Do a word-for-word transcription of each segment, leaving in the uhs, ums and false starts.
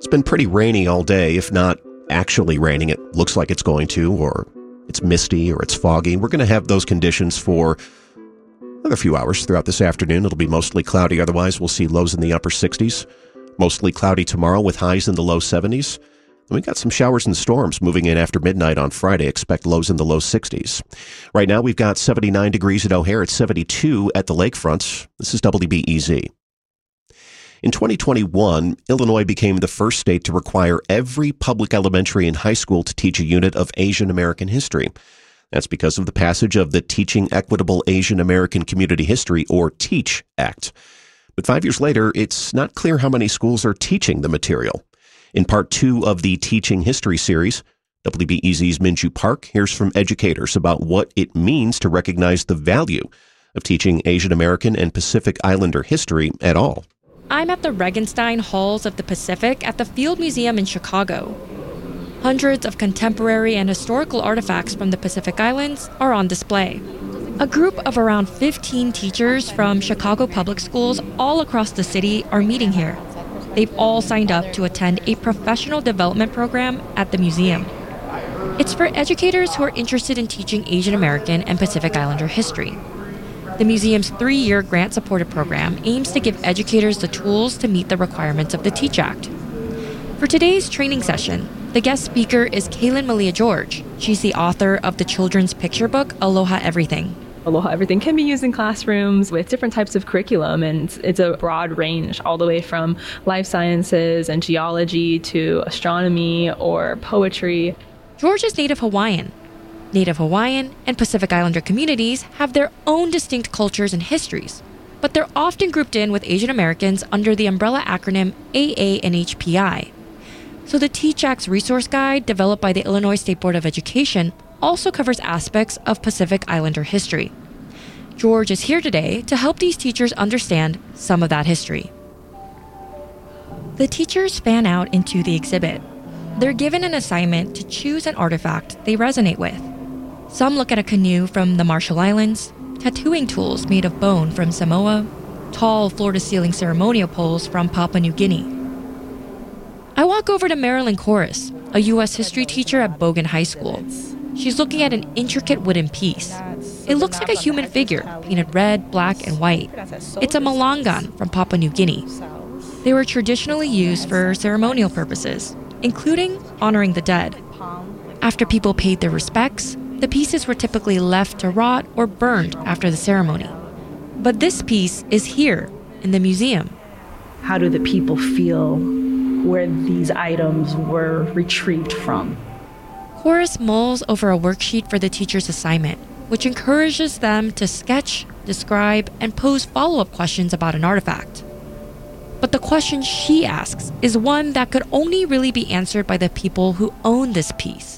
It's been pretty rainy all day, if not actually raining. It looks like it's going to, or it's misty, or it's foggy. We're going to have those conditions for another few hours throughout this afternoon. It'll be mostly cloudy. Otherwise, we'll see lows in the upper sixties. Mostly cloudy tomorrow with highs in the low seventies. And we got some showers and storms moving in after midnight on Friday. Expect lows in the low sixties. Right now, we've got seventy-nine degrees at O'Hare. It's seventy-two at the lakefront. This is W B E Z. In twenty twenty-one, Illinois became the first state to require every public elementary and high school to teach a unit of Asian American history. That's because of the passage of the Teaching Equitable Asian American Community History, or TEACH, Act. But five years later, it's not clear how many schools are teaching the material. In part two of the Teaching History series, W B E Z's Minju Park hears from educators about what it means to recognize the value of teaching Asian American and Pacific Islander history at all. I'm at the Regenstein Halls of the Pacific at the Field Museum in Chicago. Hundreds of contemporary and historical artifacts from the Pacific Islands are on display. A group of around fifteen teachers from Chicago public schools all across the city are meeting here. They've all signed up to attend a professional development program at the museum. It's for educators who are interested in teaching Asian American and Pacific Islander history. The museum's three-year grant-supported program aims to give educators the tools to meet the requirements of the TEACH Act. For today's training session, the guest speaker is Kaylin Malia George. She's the author of the children's picture book, Aloha Everything. Aloha Everything can be used in classrooms with different types of curriculum, and it's a broad range, all the way from life sciences and geology to astronomy or poetry. George is Native Hawaiian. Native Hawaiian and Pacific Islander communities have their own distinct cultures and histories, but they're often grouped in with Asian Americans under the umbrella acronym A A N H P I. So the TEACH Act's resource guide, developed by the Illinois State Board of Education, also covers aspects of Pacific Islander history. George is here today to help these teachers understand some of that history. The teachers fan out into the exhibit. They're given an assignment to choose an artifact they resonate with. Some look at a canoe from the Marshall Islands, tattooing tools made of bone from Samoa, tall floor-to-ceiling ceremonial poles from Papua New Guinea. I walk over to Marilyn Corris, a U S history teacher at Bogan High School. She's looking at an intricate wooden piece. It looks like a human figure, painted red, black, and white. It's a malangan from Papua New Guinea. They were traditionally used for ceremonial purposes, including honoring the dead. After people paid their respects, the pieces were typically left to rot or burned after the ceremony. But this piece is here in the museum. How do the people feel where these items were retrieved from? Horace mulls over a worksheet for the teacher's assignment, which encourages them to sketch, describe, and pose follow-up questions about an artifact. But the question she asks is one that could only really be answered by the people who own this piece.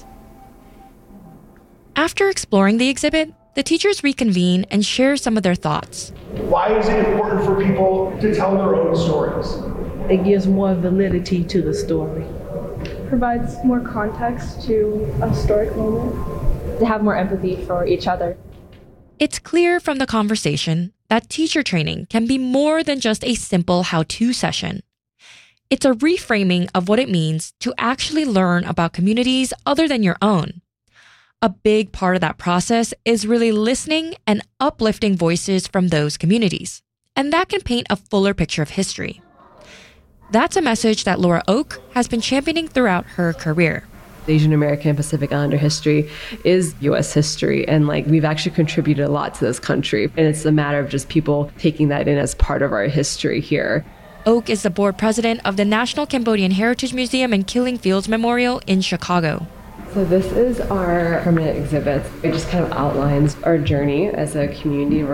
After exploring the exhibit, the teachers reconvene and share some of their thoughts. Why is it important for people to tell their own stories? It gives more validity to the story. Provides more context to a historic moment. To have more empathy for each other. It's clear from the conversation that teacher training can be more than just a simple how-to session. It's a reframing of what it means to actually learn about communities other than your own. A big part of that process is really listening and uplifting voices from those communities, and that can paint a fuller picture of history. That's a message that Laura Oak has been championing throughout her career. Asian American and Pacific Islander history is U S history, and like we've actually contributed a lot to this country, and it's a matter of just people taking that in as part of our history here. Oak is the board president of the National Cambodian Heritage Museum and Killing Fields Memorial in Chicago. So this is our permanent exhibit. It just kind of outlines our journey as a community.